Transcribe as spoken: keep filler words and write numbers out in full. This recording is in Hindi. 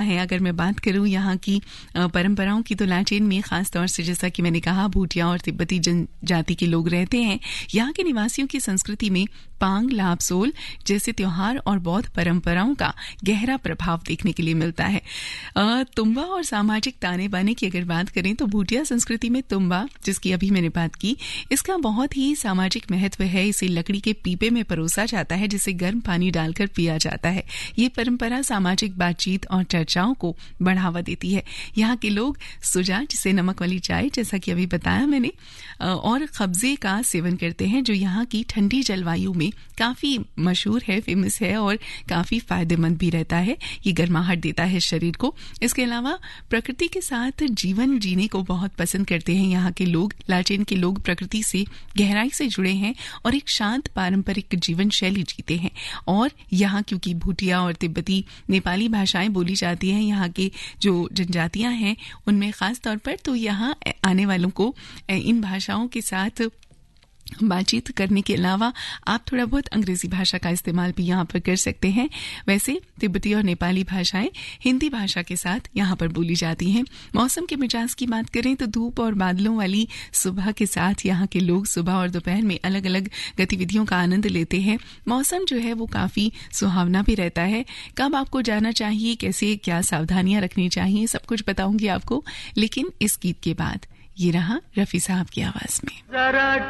है। अगर मैं बात करूं यहाँ की परंपराओं की, तो लाचेन में खास तौर से जैसा कि मैंने कहा भूटिया और तिब्बती जनजाति के लोग रहते हैं। यहाँ के निवासियों की संस्कृति में पांग, लापसोल जैसे त्योहार और बौद्ध परंपराओं का गहरा प्रभाव देखने के लिए मिलता है। तुम्बा और सामाजिक ताने बाने की अगर बात करें तो भूटिया संस्कृति में तुम्बा, जिसकी अभी मैंने बात की, इसका बहुत ही सामाजिक महत्व है। इसे लकड़ी के पीपे में परोसा जाता है जिसे गर्म पानी डालकर पिया जाता है। ये परंपरा सामाजिक बातचीत और चर्चाओं को बढ़ावा देती है। यहाँ के लोग सुजा, जिसे नमक वाली चाय जैसा कि अभी बताया मैंने, और खब्जे का सेवन करते हैं जो यहाँ की ठंडी जलवायु में काफी मशहूर है, फेमस है और काफी फायदेमंद भी रहता है। ये गर्माहट देता है शरीर को। इसके अलावा प्रकृति के साथ जीवन जीने को बहुत पसंद करते हैं यहाँ के लोग। लाचेन के लोग प्रकृति से गहराई से जुड़े हैं और एक शांत पारंपरिक जीवन शैली जीते हैं। और यहाँ क्योंकि भूटिया और तिब्बती नेपाली भाषाएं बोली जाती हैं, यहाँ के जो जनजातियां हैं उनमें खास तौर पर, तो यहाँ आने वालों को इन भाषाओं के साथ बातचीत करने के अलावा आप थोड़ा बहुत अंग्रेजी भाषा का इस्तेमाल भी यहाँ पर कर सकते हैं। वैसे तिब्बती और नेपाली भाषाएं हिंदी भाषा के साथ यहाँ पर बोली जाती हैं। मौसम के मिजाज की बात करें तो धूप और बादलों वाली सुबह के साथ यहाँ के लोग सुबह और दोपहर में अलग अलग गतिविधियों का आनंद लेते हैं। मौसम जो है वो काफी सुहावना भी रहता है। कब आपको जाना चाहिए, कैसे क्या सावधानियां रखनी चाहिए, सब कुछ बताऊंगी आपको, लेकिन इस गीत के बाद ये रहा रफी साहब की आवाज में।